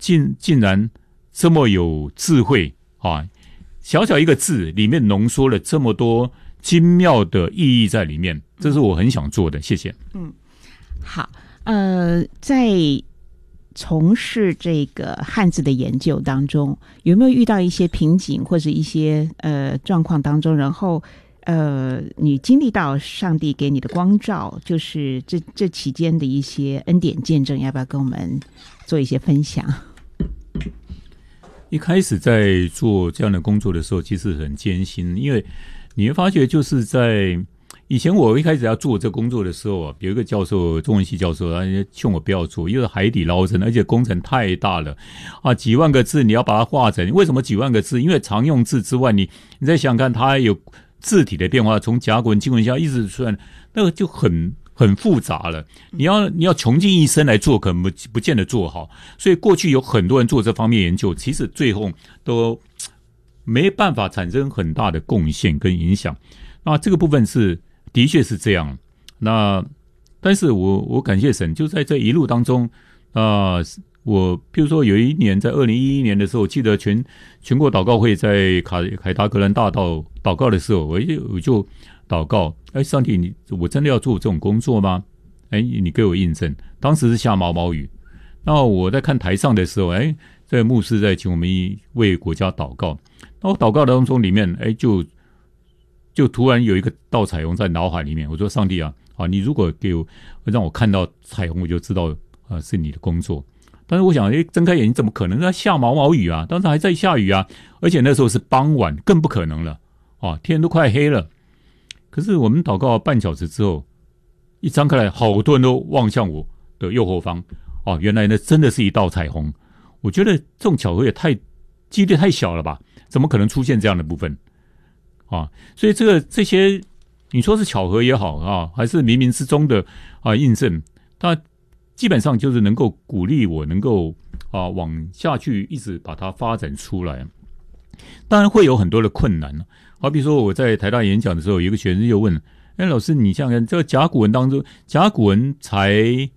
竟然这么有智慧啊！小小一个字里面浓缩了这么多精妙的意义在里面，这是我很想做的。谢谢。 好，在从事这个汉字的研究当中，有没有遇到一些瓶颈或者一些状况当中，然后你经历到上帝给你的光照，就是这期间的一些恩典见证，要不要跟我们做一些分享？ 一开始在做这样的工作的时候，其实很艰辛，因为你会发觉就是在以前我一开始要做这工作的时候啊，有一个教授，中文系教授，他劝我不要做，因为海底捞针，而且工程太大了啊，几万个字你要把它画成，为什么几万个字？因为常用字之外，你再想想看，它有字体的变化，从甲骨文、金文下一直出来，那个就很复杂了。你要穷尽一生来做，可能不见得做好。所以过去有很多人做这方面研究，其实最后都没办法产生很大的贡献跟影响。那这个部分的确是这样。那但是我感谢神，就在这一路当中我譬如说有一年在2011年的时候，记得全国祷告会在凯达格兰大道祷告的时候，我就祷告，上帝，我真的要做这种工作吗？你给我印证。当时是下毛毛雨，那我在看台上的时候，这牧师在请我们为国家祷告，那我祷告当中里面，就突然有一个道彩虹在脑海里面，我说上帝啊，你如果给我让我看到彩虹，我就知道是你的工作。但是我想，睁开眼睛怎么可能？在下毛毛雨啊，当时还在下雨啊，而且那时候是傍晚，更不可能了天都快黑了。可是我们祷告半小时之后，一张开来，好多人都望向我的右后方原来呢真的是一道彩虹。我觉得这种巧合也几率太小了吧？怎么可能出现这样的部分所以这些你说是巧合也好还是冥冥之中的印证，它基本上就是能够鼓励我能够往下去一直把它发展出来。当然会有很多的困难好比说我在台大演讲的时候，有一个学生就问老师，你想想看，这个甲骨文当中，甲骨文才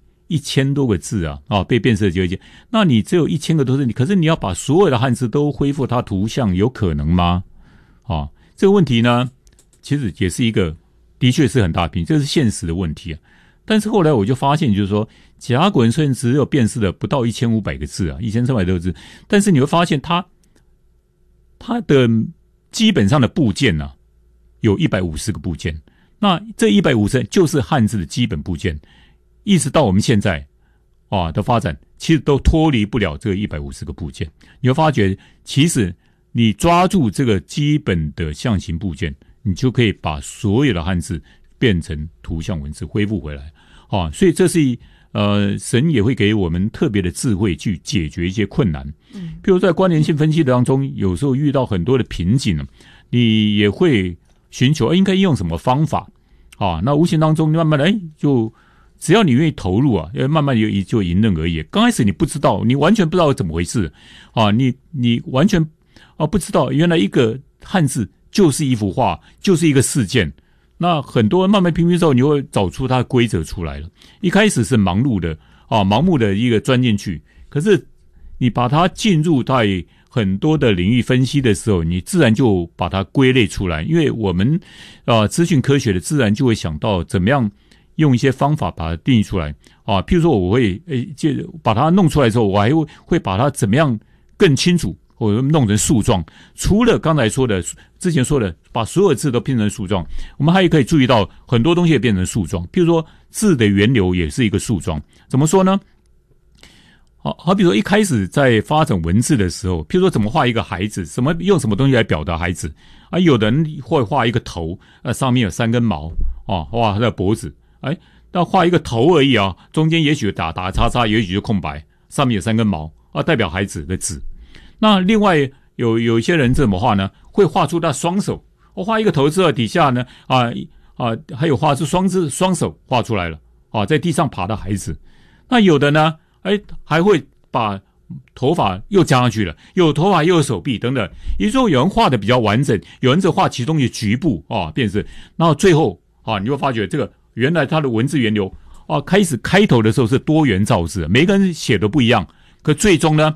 1000多个字被变色结合，那你只有1000个都是你，可是你要把所有的汉字都恢复它图像，有可能吗？这个问题呢，其实也是一个的确是很大瓶，这是现实的问题但是后来我就发现，就是说甲骨文虽然只有辨识了不到1500个字1300多个字，但是你会发现它的基本上的部件有150个部件，那这150就是汉字的基本部件，一直到我们现在的发展，其实都脱离不了这个150个部件。你会发觉，其实你抓住这个基本的象形部件，你就可以把所有的汉字变成图像文字，恢复回来所以这是神也会给我们特别的智慧去解决一些困难。譬如在关联性分析当中，有时候遇到很多的瓶颈，你也会寻求应该用什么方法那无形当中慢慢的就只要你愿意投入慢慢就迎刃而解。刚开始你不知道，你完全不知道怎么回事你完全不知道原来一个汉字就是一幅画，就是一个事件。那很多慢慢拼拼之后，你会找出它的规则出来了。一开始是盲目的一个钻进去，可是你把它进入到很多的领域分析的时候，你自然就把它归类出来。因为我们资讯科学的自然就会想到怎么样用一些方法把它定义出来譬如说我会把它弄出来之后，我还会把它怎么样更清楚或者弄成树状。除了刚才之前说的把所有字都拼成树状，我们还可以注意到很多东西也变成树状。譬如说字的源流也是一个树状。怎么说呢？好比说一开始在发展文字的时候，譬如说怎么画一个孩子，用什么东西来表达孩子有的人会画一个头上面有3根毛画他的脖子那画一个头而已中间也许打叉叉，也许就空白，上面有3根毛代表孩子的字。那另外有一些人怎么画呢？会画出他双手，我画一个头之后，底下呢还有画出双手画出来了在地上爬的孩子。那有的呢还会把头发又加上去了，有头发又有手臂等等。也就是说有人画的比较完整，有人只画其中的局部变成，然后最后你会发觉这个原来它的文字源流开头的时候是多元造字，每个人写的不一样，可最终呢